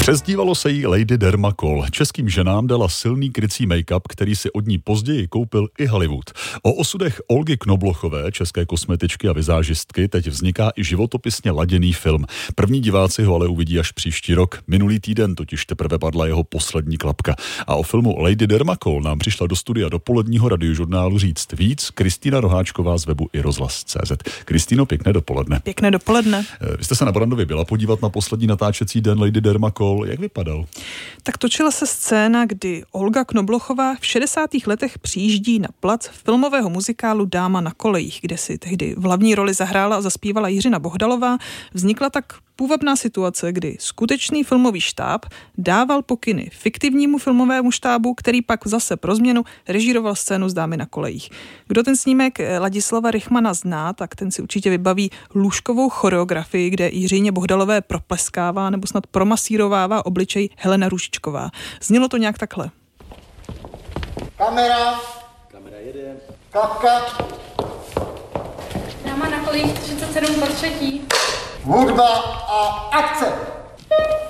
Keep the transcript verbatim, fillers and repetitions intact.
Přezdívalo se jí Lady Dermakol. Českým ženám dala silný krycí make-up, který si od ní později koupil i Hollywood. O osudech Olgy Knoblochové, české kosmetičky a vizážistky, teď vzniká i životopisně laděný film. První diváci ho ale uvidí až příští rok. Minulý týden totiž teprve padla jeho poslední klapka. A o filmu Lady Dermakol nám přišla do studia dopoledního radiožurnálu říct víc Kristýna Roháčková z webu i rozhlas tečka cé zet. Kristýno, pěkné dopoledne. Pěkné dopoledne. Vy jste se na Brandově byla podívat na poslední natáčecí den Lady Dermakol. Jak vypadal? Tak točila se scéna, kdy Olga Knoblochová v šedesátých letech přijíždí na plac filmového muzikálu Dáma na kolejích, kde si tehdy v hlavní roli zahrála a zaspívala Jiřina Bohdalová. Vznikla tak půvabná situace, kdy skutečný filmový štáb dával pokyny fiktivnímu filmovému štábu, který pak zase pro změnu režíroval scénu z Dámy na kolejích. Kdo ten snímek Ladislava Rychmana zná, tak ten si určitě vybaví lůžkovou choreografii, kde Jiřině Bohdalové propleskává nebo snad promasírovává obličej Helena Růžičková. Znělo to nějak takhle. Kamera. Kamera jede. Kapka. Dáma na kolejích třicet sedm po třetí. Hudba a akce.